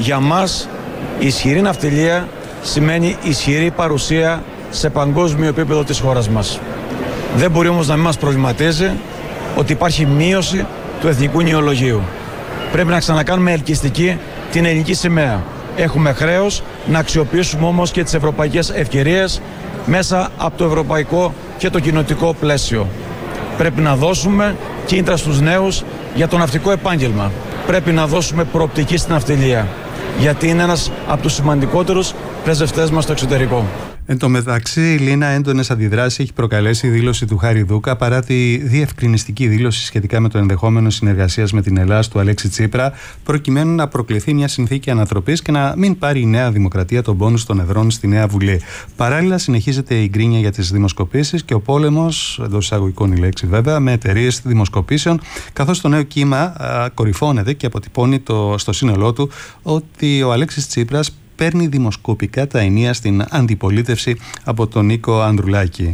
Για μας η ισχυρή ναυτιλία σημαίνει ισχυρή παρουσία σε παγκόσμιο επίπεδο της χώρας μας. Δεν μπορεί όμως να μην μας προβληματίζει ότι υπάρχει μείωση του εθνικού νηολογίου. Πρέπει να ξανακάνουμε ελκυστική την ελληνική σημαία. Έχουμε χρέος να αξιοποιήσουμε όμως και τις ευρωπαϊκές ευκαιρίες μέσα από το ευρωπαϊκό και το κοινοτικό πλαίσιο. Πρέπει να δώσουμε κίνητρα στους νέους για το ναυτικό επάγγελμα. Πρέπει να δώσουμε προοπτική στην ναυτιλία, γιατί είναι ένας από τους σημαντικότερους πρεσβευτές μας στο εξωτερικό. Εν τω μεταξύ, Λίνα, έντονες αντιδράσεις έχει προκαλέσει η δήλωση του Χάρη Δούκα παρά τη διευκρινιστική δήλωση σχετικά με το ενδεχόμενο συνεργασίας με την Ελλάδα του Αλέξη Τσίπρα, προκειμένου να προκληθεί μια συνθήκη ανατροπής και να μην πάρει η Νέα Δημοκρατία τον πόνους των εδρών στη Νέα Βουλή. Παράλληλα, συνεχίζεται η γκρίνια για τις δημοσκοπήσεις και ο πόλεμος, εντός εισαγωγικών η λέξη βέβαια, με εταιρείες δημοσκοπήσεων, καθώς το νέο κύμα κορυφώνεται και αποτυπώνει στο σύνολό του ότι ο Αλέξης Τσίπρας παίρνει δημοσκοπικά τα ενία στην αντιπολίτευση από τον Νίκο Ανδρουλάκη.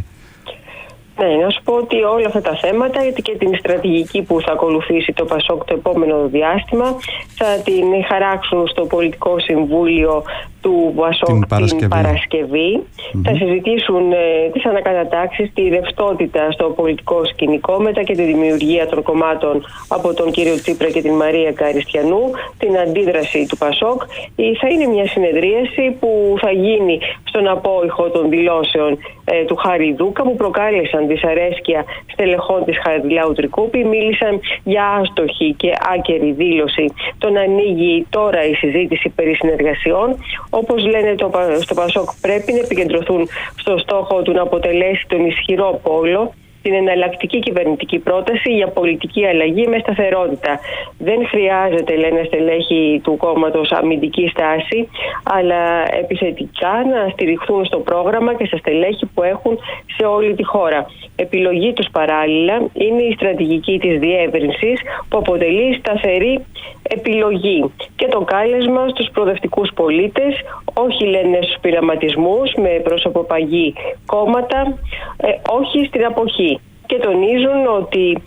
Ναι, να σου πω ότι όλα αυτά τα θέματα, γιατί και την στρατηγική που θα ακολουθήσει το ΠΑΣΟΚ το επόμενο διάστημα, θα την χαράξουν στο Πολιτικό Συμβούλιο του ΠΑΣΟΚ την Παρασκευή. Θα συζητήσουν τις ανακατατάξεις, τη ρευστότητα στο πολιτικό σκηνικό, μετά και τη δημιουργία των κομμάτων από τον κύριο Τσίπρα και την Μαρία Καριστιανού, την αντίδραση του ΠΑΣΟΚ. Θα είναι μια συνεδρίαση που θα γίνει στον απόϊχο των δηλώσεων του Χάρη Δούκα, που προκάλεσαν δυσαρέσκεια στελεχών της Χαριλάου Τρικούπη. Μίλησαν για άστοχη και άκερη δήλωση το να ανοίγει τώρα η συζήτηση περί συνεργασιών. Όπως λένε στο ΠΑΣΟΚ, πρέπει να επικεντρωθούν στο στόχο του να αποτελέσει τον ισχυρό πόλο, την εναλλακτική κυβερνητική πρόταση για πολιτική αλλαγή με σταθερότητα. Δεν χρειάζεται, λένε στελέχη του κόμματος, αμυντική στάση, αλλά επιθετικά να στηριχθούν στο πρόγραμμα και στα στελέχη που έχουν σε όλη τη χώρα. Επιλογή τους παράλληλα είναι η στρατηγική της διεύρυνσης, που αποτελεί σταθερή επιλογή, και το κάλεσμα στους προοδευτικούς πολίτες, όχι, λένε, στους πειραματισμούς με προσωποπαγή κόμματα, όχι στην αποχή. Και τονίζουν ότι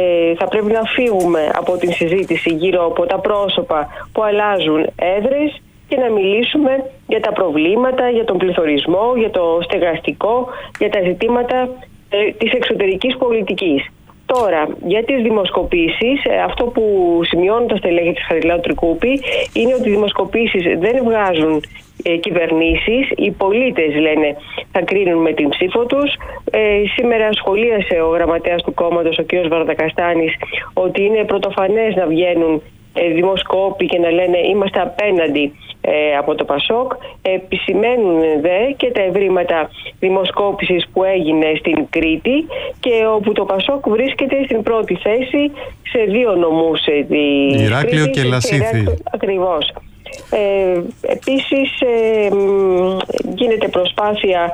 θα πρέπει να φύγουμε από την συζήτηση γύρω από τα πρόσωπα που αλλάζουν έδρες και να μιλήσουμε για τα προβλήματα, για τον πληθωρισμό, για το στεγαστικό, για τα ζητήματα της εξωτερικής πολιτικής. Τώρα, για τις δημοσκοπήσεις, αυτό που σημειώνουν τα στελέχη της Χαριλάου Τρικούπη είναι ότι οι δημοσκοπήσεις δεν βγάζουν κυβερνήσεις. Οι πολίτες, λένε, θα κρίνουν με την ψήφο τους. Σήμερα σχολίασε ο γραμματέας του κόμματος, ο κ. Βαρδακαστάνης, ότι είναι πρωτοφανές να βγαίνουν δημοσκόποι και να λένε είμαστε απέναντι από το ΠΑΣΟΚ. Επισημαίνουν δε και τα ευρήματα δημοσκόπησης που έγινε στην Κρήτη, και όπου το ΠΑΣΟΚ βρίσκεται στην πρώτη θέση σε 2 νομούς της Ηράκλειο και Λασίθι. Ακριβώς. Επίσης γίνεται προσπάθεια,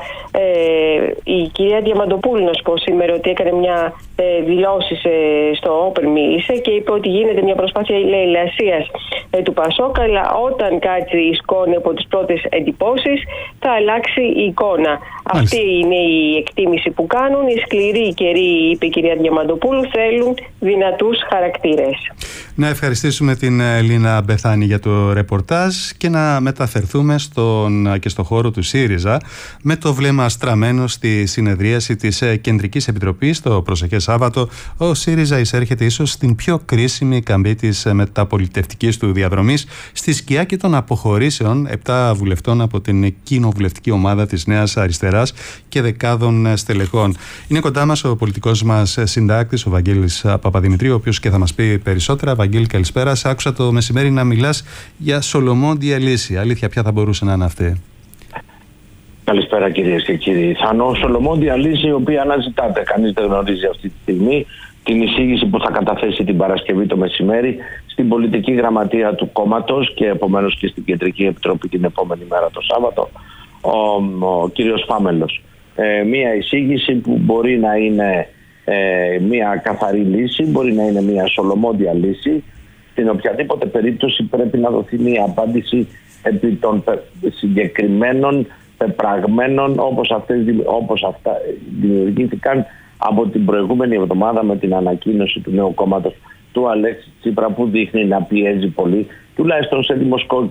η κυρία Διαμαντοπούλου, να σου πω σήμερα, ότι έκανε μια δηλώση στο Όπεν, μίλησε και είπε ότι γίνεται μια προσπάθεια λαιλασίας του ΠΑΣΟΚ, αλλά όταν κάτσει η σκόνη από τις πρώτες εντυπώσεις θα αλλάξει η εικόνα. Αυτή είναι η εκτίμηση που κάνουν. Οι σκληροί καιροί, είπε η κυρία Διαμαντοπούλου, θέλουν δυνατούς χαρακτήρες. Να ευχαριστήσουμε την Λίνα Μπεθάνη για το ρεπορτάζ και να μεταφερθούμε και στο χώρο του ΣΥΡΙΖΑ, με το βλέμμα στραμμένο στη συνεδρίαση της Κεντρικής Επιτροπής το προσεχές Σάββατο. Ο ΣΥΡΙΖΑ εισέρχεται ίσως στην πιο κρίσιμη καμπή της μεταπολιτευτικής του διαδρομής, στη σκιά και των αποχωρήσεων 7 βουλευτών από την κοινοβουλευτική ομάδα της Νέας Αριστεράς και δεκάδων στελεχών. Είναι κοντά μας ο πολιτικός μας συντάκτης, ο Βαγγέλης Παπαδημητρίου, ο οποίος και θα μας πει περισσότερα. Βαγγέλη, καλησπέρα. Σ' άκουσα το μεσημέρι να μιλάς για σολομόντια λύση. Αλήθεια, ποια θα μπορούσε να είναι αυτή? Καλησπέρα, κυρίες και κύριοι. Θα είναι σολομόντια λύση, η οποία αναζητάται. Κανείς δεν γνωρίζει αυτή τη στιγμή την εισήγηση που θα καταθέσει την Παρασκευή το μεσημέρι στην πολιτική γραμματεία του κόμματος και επομένως και στην Κεντρική Επιτροπή την επόμενη μέρα το Σάββατο, ο κύριος Φάμελος. Μία εισήγηση που μπορεί να είναι μία καθαρή λύση, μπορεί να είναι μία σολομόντια λύση. Στην οποιαδήποτε περίπτωση πρέπει να δοθεί μία απάντηση επί των συγκεκριμένων πεπραγμένων όπως αυτά δημιουργήθηκαν από την προηγούμενη εβδομάδα με την ανακοίνωση του νέου κόμματος του Αλέξη Τσίπρα, που δείχνει να πιέζει πολύ, τουλάχιστον σε